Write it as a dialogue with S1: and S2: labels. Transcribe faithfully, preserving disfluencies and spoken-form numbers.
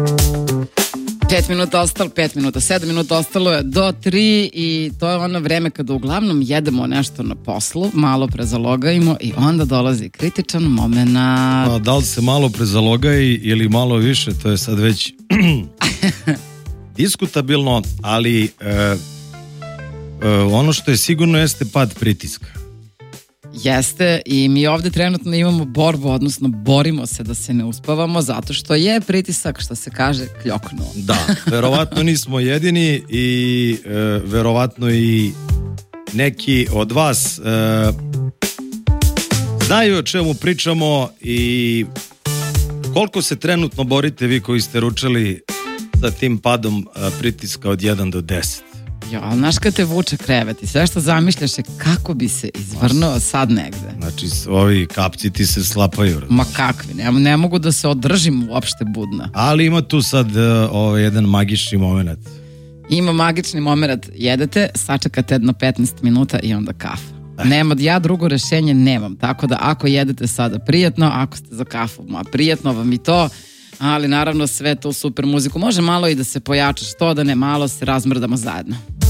S1: Pet minuta ostalo, pet minuta, sedam minuta ostalo je do tri i to je ono vreme kada uglavnom jedemo nešto na poslu, malo prezalogajimo i onda dolazi kritičan moment.
S2: A, da li se malo prezalogaji ili malo više, to je sad već diskutabilno, ali e, e, ono što je sigurno jeste pad pritiska.
S1: Jeste i mi ovde trenutno imamo borbu, odnosno borimo se da se ne uspavamo zato što je pritisak, što se kaže, kljoknuo.
S2: Da, verovatno nismo jedini i e, verovatno i neki od vas e, znaju o čemu pričamo i koliko se trenutno borite vi koji ste ručali sa tim padom e, pritiska od jedan do deset.
S1: Jo, ali znaš kad te vuče krevet i sve što zamišljaš je kako bi se izvrnuo sad negde.
S2: Znači, ovi kapci ti se slapaju.
S1: Ma kakvi, ne, ne mogu da se održim uopšte budna.
S2: Ali ima tu sad uh, ovaj jedan magični moment.
S1: Ima magični moment, jedete, sačekate jedno petnaest minuta i onda kafa. Eh. Nema, ja drugo rešenje nemam, tako da ako jedete sada prijatno, ako ste za kafu, ma prijatno vam i to, ali naravno sve to super muziku. Može malo i da se pojača, što da ne, malo se razmrdamo zajedno.